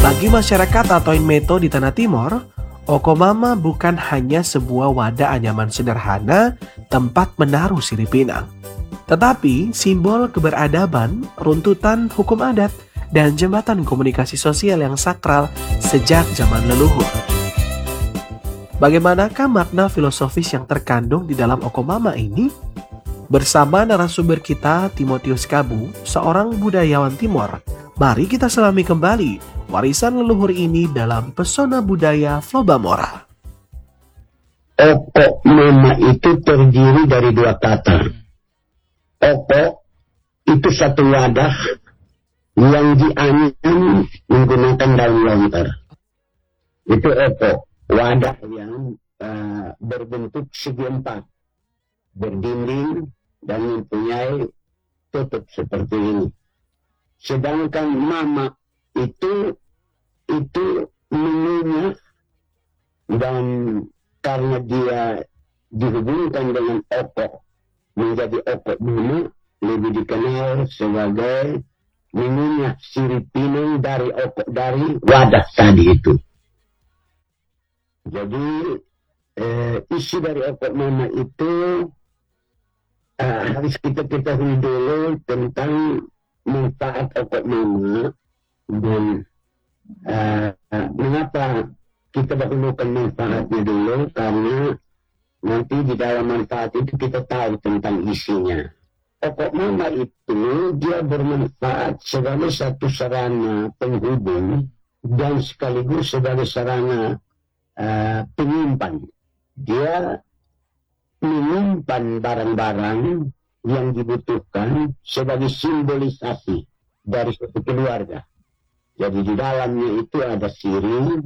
Bagi masyarakat atau Inmeto di Tanah Timor, Okomama bukan hanya sebuah wadah anyaman sederhana tempat menaruh sirip pinang, tetapi simbol keberadaban, runtutan hukum adat, dan jembatan komunikasi sosial yang sakral sejak zaman leluhur. Bagaimanakah makna filosofis yang terkandung di dalam Okomama ini? Bersama narasumber kita, Timotius Kabu, seorang budayawan Timor, mari kita selami kembali warisan leluhur ini dalam pesona budaya Flobamora. Okomama itu terdiri dari dua kata. Oko itu satu wadah yang dianyam menggunakan daun lontar. Itu oko, wadah yang berbentuk segi empat, berdinding dan mempunyai tutup seperti ini. Sedangkan mama itu mengunyah, dan karena dia dihubungkan dengan oko menjadi oko mama, lebih dikenal sebagai mengunyah sirip pinang dari wadah tadi itu. Jadi isi dari oko mama itu harus kita ketahui dulu tentang manfaat oko mama, dan mengapa kita dahulukan manfaatnya dulu, karena nanti di dalam manfaat itu kita tahu tentang isinya. Oko mama itu dia bermanfaat sebagai satu sarana penghubung dan sekaligus sebagai sarana penyimpan. Dia menyimpan barang-barang yang dibutuhkan sebagai simbolisasi dari suatu keluarga. Jadi di dalamnya itu ada sirih,